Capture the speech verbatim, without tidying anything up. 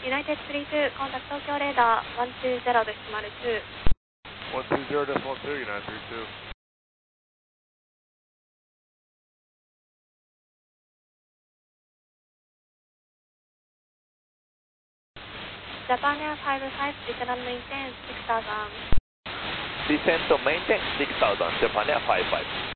United three two, contact Tokyo radar one two zero です、丸two。 one two zero です、one two、United three two。 Japan Air five five, descend and maintain six thousand。 Descend to maintain six thousand, Japan Air five five。